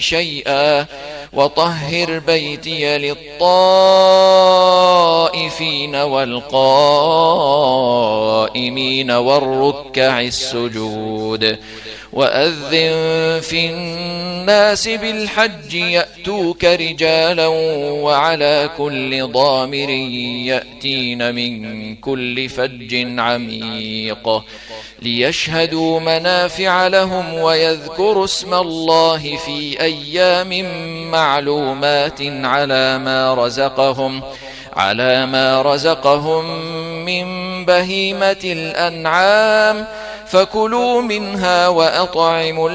شيئا وطهر بيتي للطائفين والقائمين والركع السجود وأذن في الناس بالحج يأتوك رجالا وعلى كل ضامر يأتين من كل فج عميق ليشهدوا منافع لهم ويذكروا اسم الله في أيام معلومات على ما رزقهم من بهيمة الأنعام فكلوا منها وأطعموا